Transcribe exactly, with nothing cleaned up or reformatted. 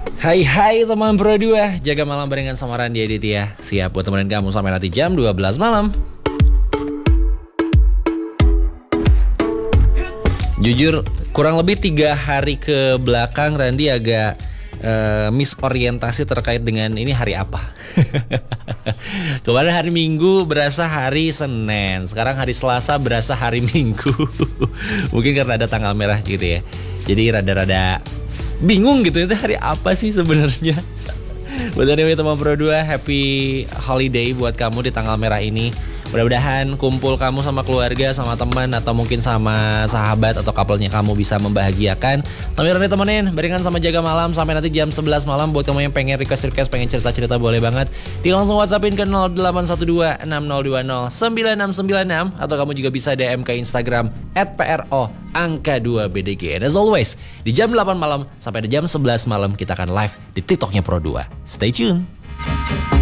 Hai hai teman Pro dua, jaga malam barengan sama Randy Aditya. Siap buat temenin kamu sampai nanti jam dua belas malam. Jujur kurang lebih tiga hari ke belakang Randy agak uh, misorientasi terkait dengan ini hari apa. Kemarin hari Minggu berasa hari Senin, sekarang hari Selasa berasa hari Minggu. Mungkin karena ada tanggal merah gitu ya. Jadi rada-rada bingung gitu, itu hari apa sih sebenarnya. Buat anyway teman Pro dua, happy holiday buat kamu di tanggal merah ini. Mudah-mudahan kumpul kamu sama keluarga, sama teman, atau mungkin sama sahabat atau couple-nya kamu bisa membahagiakan. Tapi nanti temenin, barengan sama jaga malam sampai nanti jam sebelas malam. Buat kamu yang pengen request-request, pengen cerita-cerita boleh banget. Tinggal langsung WhatsAppin ke nol delapan satu dua enam nol dua nol sembilan enam sembilan enam. Atau kamu juga bisa D M ke Instagram at pro angka dua B D G. And as always, di jam delapan malam sampai di jam sebelas malam kita akan live di TikToknya Pro dua. Stay tune.